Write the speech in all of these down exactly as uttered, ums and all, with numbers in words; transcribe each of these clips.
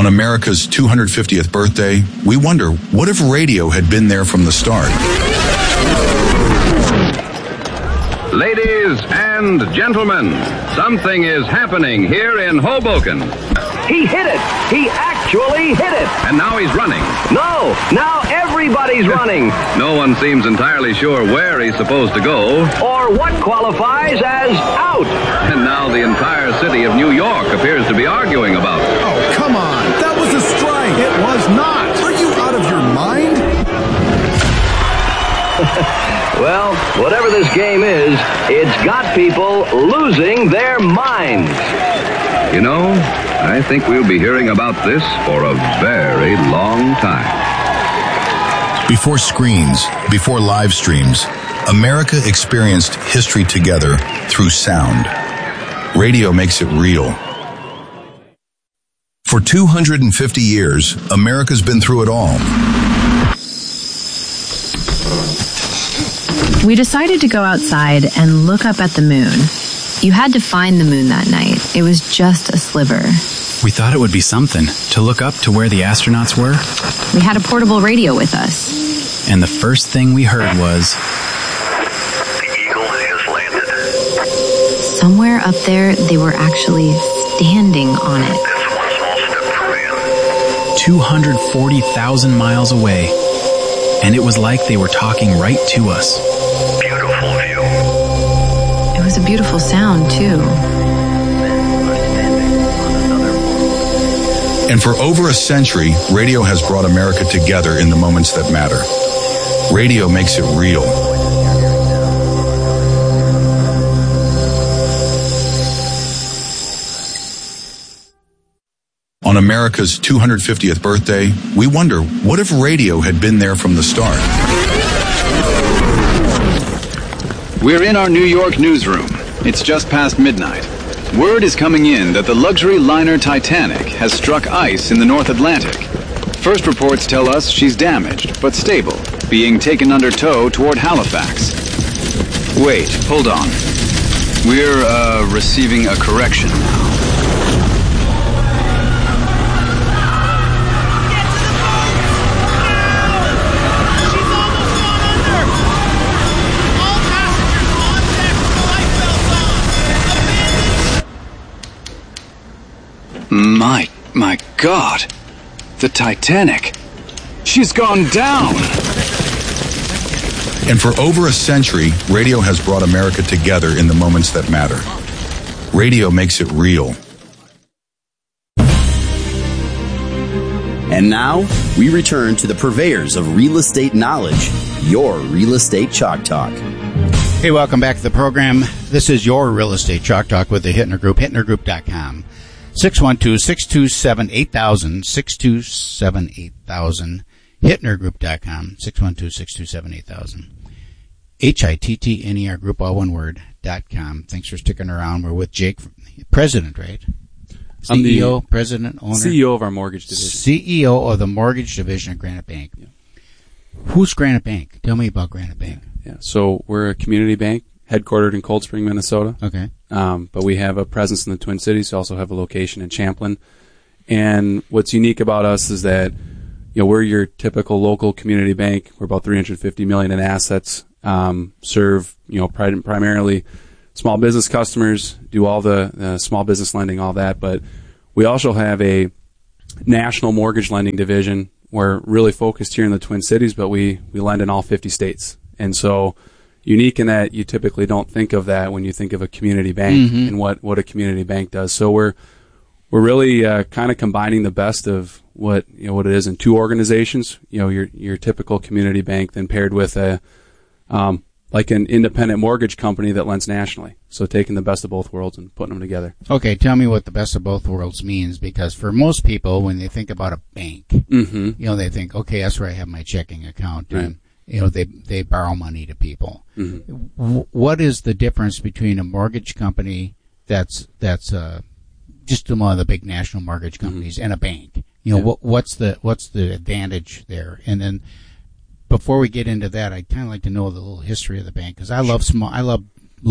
On America's two hundred fiftieth birthday, we wonder, what if radio had been there from the start? Ladies and gentlemen, something is happening here in Hoboken. He hit it! He actually hit it! And now he's running. No! Now everybody's running! No one seems entirely sure where he's supposed to go. Or what qualifies as out! And now the entire city of New York appears to be arguing about it. Oh, come on! That was a strike! It was not! Are you out of your mind? Well, whatever this game is, it's got people losing their minds. You know, I think we'll be hearing about this for a very long time. Before screens, before live streams, America experienced history together through sound. Radio makes it real. For two hundred fifty years, America's been through it all. We decided to go outside and look up at the moon. You had to find the moon that night. It was just a sliver. We thought it would be something to look up to where the astronauts were. We had a portable radio with us. And the first thing we heard was... The Eagle has landed. Somewhere up there, they were actually standing on it. That's one small step for man. two hundred forty thousand miles away. And it was like they were talking right to us. Beautiful view. It was a beautiful sound, too. And for over a century, radio has brought America together in the moments that matter. Radio makes it real. On America's two hundred fiftieth birthday, we wonder, what if radio had been there from the start? We're in our New York newsroom. It's just past midnight. Word is coming in that the luxury liner Titanic has struck ice in the North Atlantic. First reports tell us she's damaged, but stable, being taken under tow toward Halifax. Wait, hold on. We're, uh, receiving a correction now. My, my God, the Titanic, she's gone down. And for over a century, radio has brought America together in the moments that matter. Radio makes it real. And now, we return to the purveyors of real estate knowledge, your Real Estate Chalk Talk. Hey, welcome back to the program. This is your Real Estate Chalk Talk with the Hittner Group, hittner group dot com. six one two, six two seven, eight thousand, six two seven, eight thousand, hittner group dot com, six one two, six two seven, eight thousand. H I T T N E R Group, all one word, dot com. Thanks for sticking around. We're with Jake, president, right? C E O, president, owner? C E O of our mortgage division. C E O of the mortgage division of Granite Bank. Yeah. Who's Granite Bank? Tell me about Granite Bank. Yeah, so we're a community bank headquartered in Cold Spring, Minnesota. Okay. Um, but we have a presence in the Twin Cities. We also have a location in Champlin. And what's unique about us is that, you know, we're your typical local community bank. We're about three hundred fifty million dollars in assets. Um, serve, you know, pri- primarily small business customers, do all the uh, small business lending, all that. But we also have a national mortgage lending division. We're really focused here in the Twin Cities, but we, we lend in all fifty states. And so unique in that you typically don't think of that when you think of a community bank mm-hmm. and what, what a community bank does. So we're we're really uh, kind of combining the best of what you know what it is in two organizations. You know, your your typical community bank, then paired with a um, like an independent mortgage company that lends nationally. So taking the best of both worlds and putting them together. Okay, tell me what the best of both worlds means, because for most people, when they think about a bank, mm-hmm. you know, they think, okay, that's where I have my checking account, right. and you know, they they borrow money to people. Mm-hmm. W- what is the difference between a mortgage company that's that's uh, just one of the big national mortgage companies mm-hmm. and a bank? You know, yeah. what, what's the what's the advantage there? And then before we get into that, I'd kind of like to know the little history of the bank, because I love small, I love local.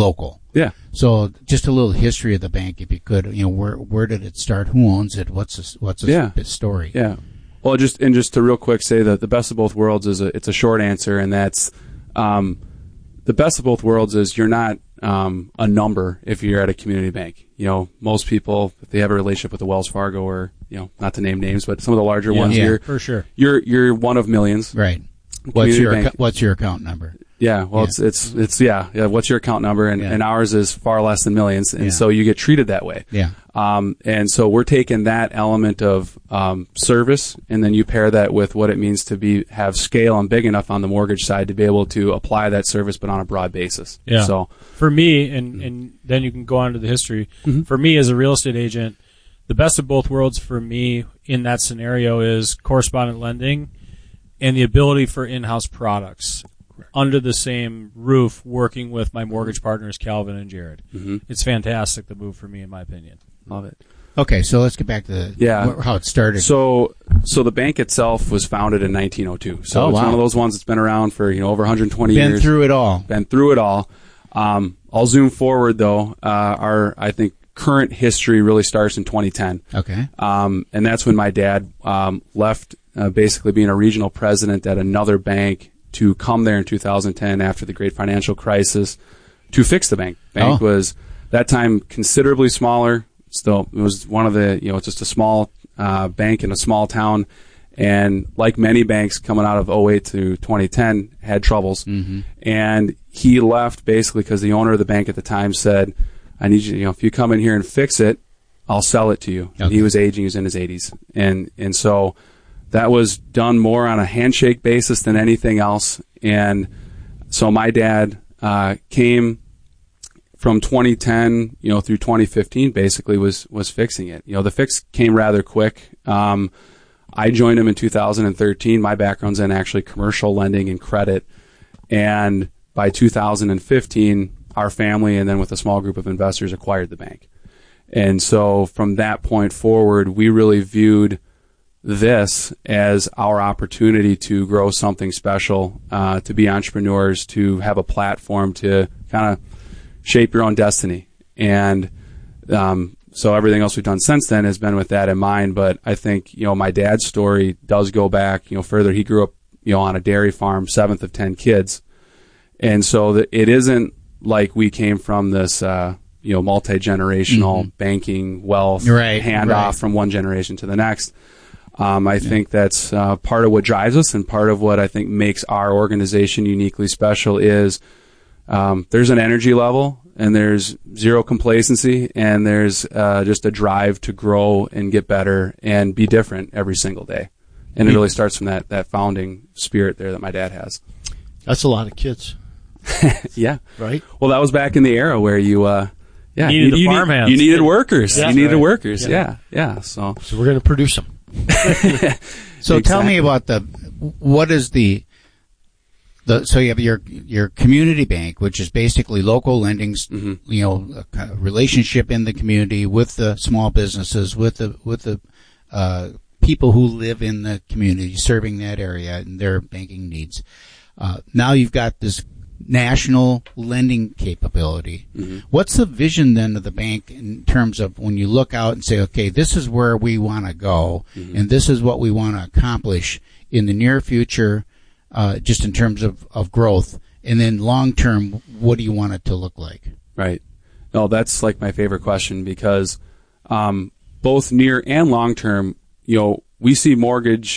Yeah. So just a little history of the bank, if you could. You know, where where did it start? Who owns it? What's the, what's the yeah. story? Yeah. Well, just and just to real quick say that the best of both worlds is a it's a short answer, and that's um, the best of both worlds is you're not um, a number if you're at a community bank. You know, most people, if they have a relationship with a Wells Fargo or, you know, not to name names, but some of the larger yeah, ones, yeah, you're for sure. You're you're one of millions. Right. What's your bank. what's your account number? Yeah, well, yeah. it's it's it's yeah, yeah. What's your account number? And, yeah. and ours is far less than millions, and yeah. so you get treated that way. Yeah. Um, and so we're taking that element of um, service, and then you pair that with what it means to be have scale and big enough on the mortgage side to be able to apply that service, but on a broad basis. Yeah. So for me, and and then you can go on to the history. Mm-hmm. For me, as a real estate agent, the best of both worlds for me in that scenario is correspondent lending and the ability for in-house products under the same roof, working with my mortgage partners, Calvin and Jared. Mm-hmm. It's fantastic, the move for me, in my opinion. Love it. Okay, so let's get back to the, yeah. how it started. So, so the bank itself was founded in nineteen oh two. So oh, it's wow. one of those ones that's been around for, you know, over one hundred twenty been years. Been through it all. Been through it all. Um, I'll zoom forward though. Uh, our, I think, current history really starts in twenty ten. Okay. Um, and that's when my dad um, left, uh, basically being a regional president at another bank, to come there in two thousand ten after the great financial crisis to fix the bank. Bank oh. was that time considerably smaller. Still, it was one of the, you know, just a small uh, bank in a small town. And like many banks coming out of oh eight to twenty ten had troubles. Mm-hmm. And he left basically because the owner of the bank at the time said, I need you, you know, if you come in here and fix it, I'll sell it to you. Okay. And he was aging, he was in his eighties. And, and so that was done more on a handshake basis than anything else. And so my dad uh, came from twenty ten, you know, through twenty fifteen, basically was was fixing it. You know, the fix came rather quick. Um, I joined him in two thousand thirteen. My background's in actually commercial lending and credit. And by two thousand fifteen, our family and then with a small group of investors acquired the bank. And so from that point forward, we really viewed this as our opportunity to grow something special, uh, to be entrepreneurs, to have a platform to kind of shape your own destiny. And um, so everything else we've done since then has been with that in mind. But I think, you know, my dad's story does go back, you know, further. He grew up, you know, on a dairy farm, seventh of ten kids. And so that it isn't like we came from this, uh, you know, multi-generational mm-hmm. banking wealth right, handoff right. from one generation to the next. Um, I yeah. think that's uh, part of what drives us, and part of what I think makes our organization uniquely special is um, there's an energy level, and there's zero complacency, and there's uh, just a drive to grow and get better and be different every single day. And it really starts from that, that founding spirit there that my dad has. That's a lot of kids. Yeah. Right? Well, that was back in the era where you... Uh, yeah, you needed you, the you, farmhands. need, you needed workers. Yeah, you needed right. workers. Yeah. yeah, yeah. So, so we're going to produce them. So exactly. tell me about the what is the the so you have your your community bank, which is basically local lendings, mm-hmm. you know, a kind of relationship in the community with the small businesses, with the with the uh, people who live in the community, serving that area and their banking needs. Uh, now you've got this national lending capability. Mm-hmm. What's the vision then of the bank in terms of when you look out and say, okay, this is where we want to go, mm-hmm. and this is what we want to accomplish in the near future, uh, just in terms of, of growth, and then long term, what do you want it to look like? Right. No, that's like my favorite question because um, both near and long term, you know, we see mortgage